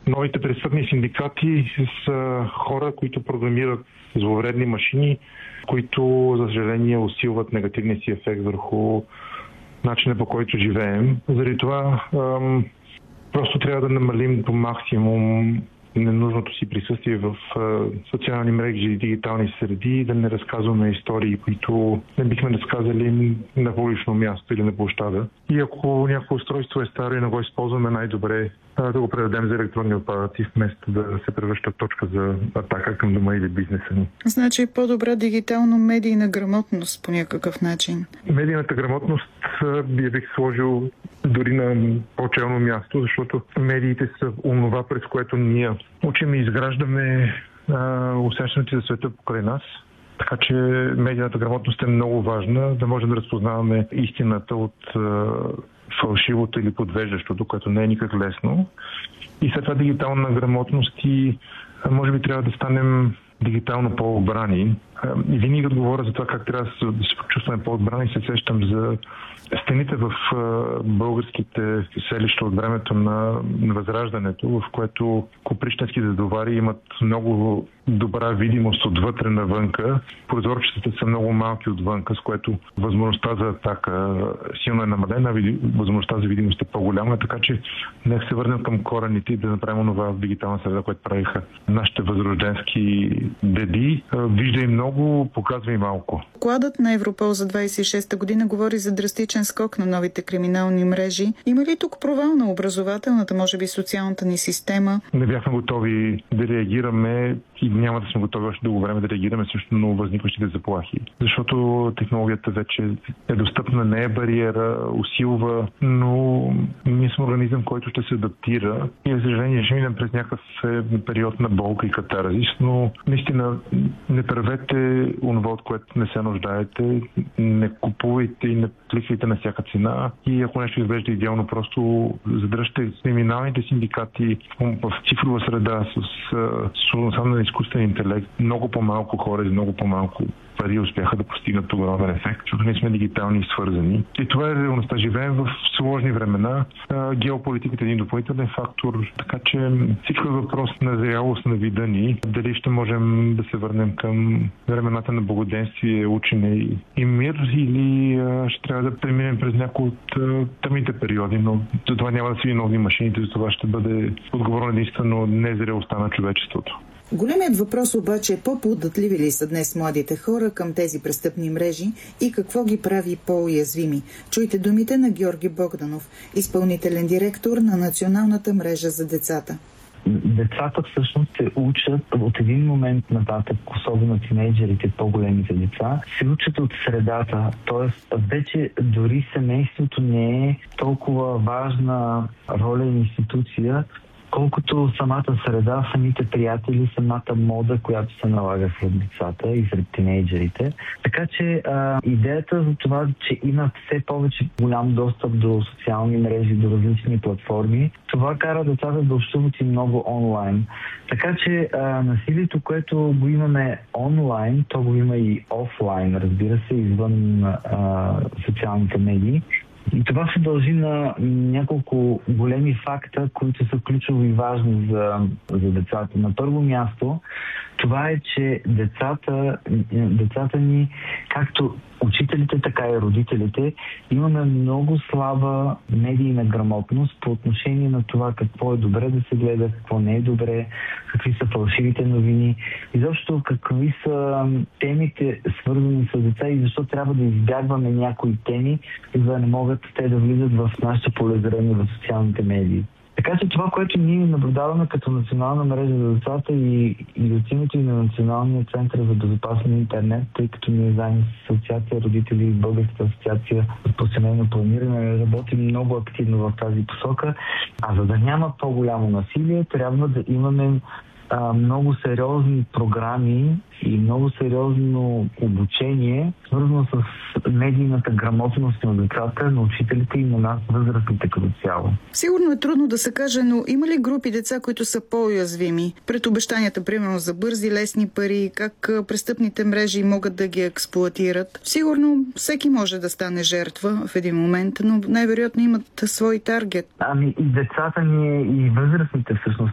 Новите престъпни синдикати са хора, които програмират зловредни машини, които, за съжаление, усилват негативния си ефект върху начина, по който живеем. Заради това просто трябва да намалим до максимум ненужното си присъствие в социални мрежи и дигитални среди, да не разказваме истории, които не бихме разказали на публично място или на площада. И ако някакво устройство е старо и не го използваме, най-добре да го предадем за електронни отпадъци, вместо да се превръща в точка за атака към дома или бизнеса ни. Значи по-добра дигитално-медийна грамотност по някакъв начин. Медийната грамотност бих сложил дори на по-челно място, защото медиите са онова, през което ние учим и изграждаме усещането за света покрай нас. Така че медийната грамотност е много важна, да можем да разпознаваме истината от фалшивото или подвеждащото, което не е никак лесно. И след това дигитална грамотност и може би трябва да станем дигитално по-отбрани. И винаги като говоря за това как трябва да се почувстваме по-отбрани, се сещам за стените в българските селища от времето на Възраждането, в което коприщенските дедовари имат много добра видимост отвътре навънка. Прозорчетата са много малки отвънка, с което възможността за атака силно е намалена, възможността за видимост е по-голяма, така че нека се върнем към корените и да направим това в дигитална среда, което правиха нашите възрожденски деди. Вижда и много, показва и малко. Докладът на Европол за 26-та година говори за драстичен скок на новите криминални мрежи. Има ли тук провал на образователната, може би социалната ни система? Не бяхме готови да реагираме и няма да сме готови още дълго време да реагираме също на възникващите заплахи. Защото технологията вече е достъпна, не е бариера, усилва, но ние сме организъм, който ще се адаптира и, за съжаление, ще минем през някакъв период на болка и катарзис, но наистина не правете онова, от което не се нуждаете, не купувайте и не кликайте на всяка цена и ако нещо изглежда идеално, просто задръжте криминалните синдикати в цифрова среда с на изкуствен интелект. Много по-малко хора и много по-малко пари успяха да постигнат огромен ефект, защото ние сме дигитални и свързани. И това е реалността. Живеем в сложни времена. Геополитиката е един допълнителен фактор, така че всичко е въпрос на зрялост на вида ни. Дали ще можем да се върнем към времената на благоденствие, учене и мир, или ще трябва да преминем през някои от тъмните периоди, но за това няма да си нови машините, за това ще бъде отговорно единствено незрелостта на човечеството. Големият въпрос обаче е по-податливи ли са днес младите хора към тези престъпни мрежи и какво ги прави по-уязвими? Чуйте думите на Георги Богданов, изпълнителен директор на Националната мрежа за децата. Децата всъщност се учат от един момент нататък, особено тинейджерите, по-големите деца, се учат от средата. Тоест, вече дори семейството не е толкова важна роля и институция, колкото самата среда, самите приятели, самата мода, която се налага сред децата и сред тинейджерите. Така че идеята за това, че има все повече голям достъп до социални мрежи, до различни платформи, това кара децата да общуват и много онлайн. Така че насилието, което го имаме онлайн, то го има и офлайн, разбира се, извън социалните медии. И това се дължи на няколко големи факта, които са ключови и важни за децата. На първо място, това е, че децата ни, както учителите, така и родителите, имаме много слаба медийна грамотност по отношение на това какво е добре да се гледа, какво не е добре, какви са фалшивите новини, изобщо какви са темите свързани с деца и защо трябва да избягваме някои теми, за да не могат те да влизат в нашето полезрение в социалните медии. Така че това, което ние наблюдаваме като национална мрежа за децата и от името и на Националния център за безопасен интернет, тъй като ние заедно с Асоциация родители и Българската асоциация по семейно планиране работим много активно в тази посока. А за да няма по-голямо насилие, трябва да имаме много сериозни програми и много сериозно обучение, свързано с медийната грамотност на децата, на учителите и на нас, възрастните като цяло. Сигурно е трудно да се каже, но има ли групи деца, които са по-уязвими пред обещанията, примерно за бързи, лесни пари, как престъпните мрежи могат да ги експлоатират? Сигурно всеки може да стане жертва в един момент, но най-вероятно имат свой таргет. И децата ни и възрастните всъщност